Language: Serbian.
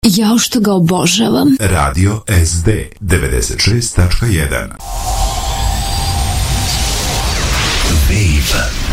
Jao što ga obožavam. Radio SD 96.1 Wave